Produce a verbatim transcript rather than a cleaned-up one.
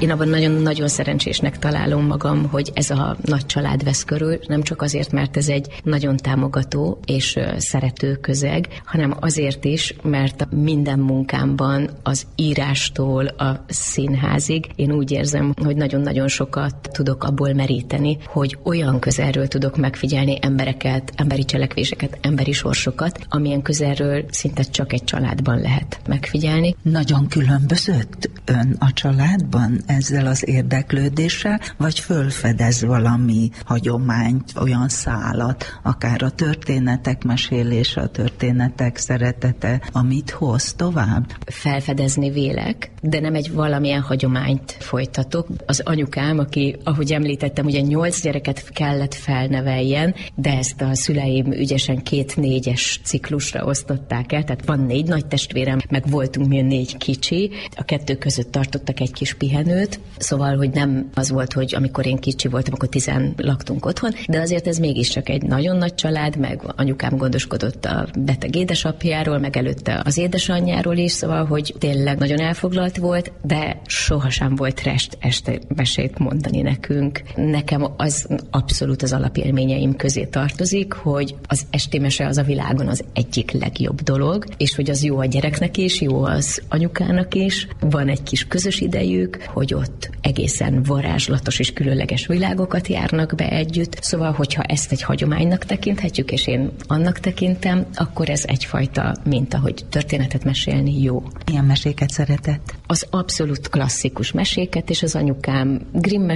Én abban nagyon-nagyon szerencsésnek találom magam, hogy ez a nagy család vesz körül, nem csak azért, mert ez egy nagyon támogató és szerető közeg, hanem azért is, mert minden munkámban az írástól a színházig én úgy érzem, hogy nagyon-nagyon sokat tudok abból meríteni, hogy olyan közelről tudok megfigyelni embereket, emberi cselekvéseket, emberi sorsokat, amilyen közelről szinte csak egy családban lehet megfigyelni. Nagyon különbözött ön a családban ezzel az érdeklődéssel, vagy fölfedez valami hagyományt, olyan szálat, akár a történetek mesélése, a történetek szeretete, amit hoz tovább? Felfedezni vélek, de nem egy valamilyen hagyományt folytatok. Az anyukám, aki, ahogy említettem, ugye nyolc gyereket kellett felneveljen, de ezt a szüleim ügyesen két négyes ciklusra osztották el, tehát van négy nagy testvérem, meg voltunk mi a négy kicsi, a kettő között tartottak egy kis pihenőt, szóval, hogy nem az volt, hogy amikor én kicsi voltam, akkor tizen laktunk otthon, de azért ez mégiscsak egy nagyon nagy család, meg anyukám gondoskodott a beteg édesapjáról, meg előtte az édesanyjáról is, szóval, hogy tényleg nagyon elfoglalt volt, de sohasem volt rest este mesét mondani nekünk. Nekem az abszolút az alapélményeim közé tartozik, hogy az esti mese az a világon az egyik legjobb dolog, és hogy az jó a gyereknek is, jó az anyukának is, van egy kis közös idejük, hogy ott egészen varázslatos és különleges világokat járnak be együtt, szóval, hogyha ezt egy hagyománynak tekinthetjük, és én annak tekintem, akkor ez egyfajta minta, hogy történetet mesélni jó. Milyen meséket szeretett? Az abszolút klasszikus meséket, és az anyukám Grimm